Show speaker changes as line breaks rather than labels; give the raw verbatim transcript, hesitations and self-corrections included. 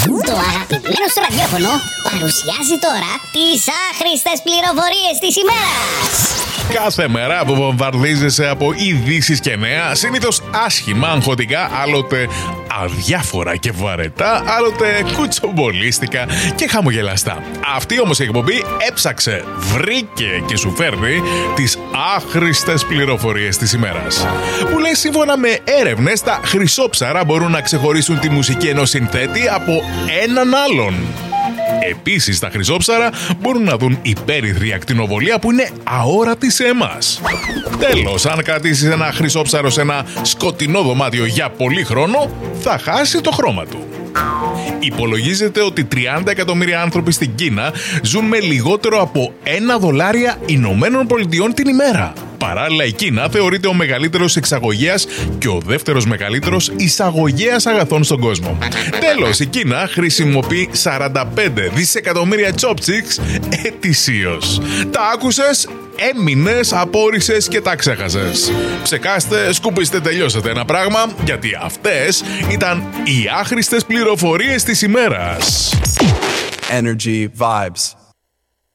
Το αγαπημένο σου ραδιόφωνο παρουσιάζει τώρα τις άχρηστες πληροφορίες της ημέρας.
Κάθε μέρα που βομβαρδίζεσαι από ειδήσεις και νέα, συνήθως άσχημα, αγχωτικά, άλλοτε αδιάφορα και βαρετά, άλλοτε κουτσομπολίστικα και χαμογελαστά. Αυτή όμως η εκπομπή έψαξε, βρήκε και σου φέρνει τις άχρηστες πληροφορίες της ημέρας. Που λέει σύμφωνα με έρευνες, τα χρυσόψαρα μπορούν να ξεχωρίσουν τη μουσική ενός συνθέτη από έναν άλλον. Επίσης, τα χρυσόψαρα μπορούν να δουν υπέρυθρη ακτινοβολία που είναι αόρατη σε εμάς. Τέλος, αν κρατήσεις ένα χρυσόψαρο σε ένα σκοτεινό δωμάτιο για πολύ χρόνο, θα χάσει το χρώμα του. Υπολογίζεται ότι τριάντα εκατομμύρια άνθρωποι στην Κίνα ζουν με λιγότερο από ένα δολάρια Ηνωμένων Πολιτειών την ημέρα. Παράλληλα, η Κίνα θεωρείται ο μεγαλύτερος εξαγωγέας και ο δεύτερος μεγαλύτερος εισαγωγέας αγαθών στον κόσμο. Τέλος, η Κίνα χρησιμοποιεί σαράντα πέντε δισεκατομμύρια chopsticks ετησίως. Τα άκουσες? Έμεινες, απόρρισες και τα ξέχασες. Ψεκάστε, σκουπίστε, τελειώσατε ένα πράγμα, γιατί αυτές ήταν οι άχρηστες πληροφορίες της ημέρας.
Energy Vibes.